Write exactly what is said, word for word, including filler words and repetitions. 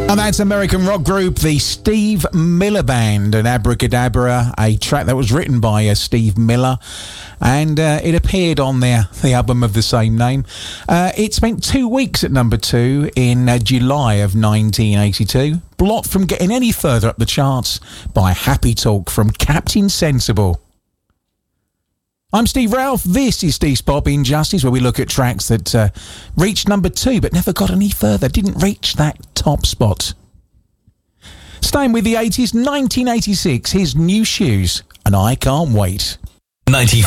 And that's American rock group, the Steve Miller Band, and Abracadabra, a track that was written by uh, Steve Miller, and uh, it appeared on their the album of the same name. Uh, it spent two weeks at number two in uh, July of nineteen eighty-two, blocked from getting any further up the charts by Happy Talk from Captain Sensible. I'm Steve Ralph. This is Steve's Pop Injustice, where we look at tracks that uh, reached number two but never got any further, didn't reach that top spot. Staying with the eighties, nineteen eighty-six, his New Shoes, and I Can't Wait. ninety-four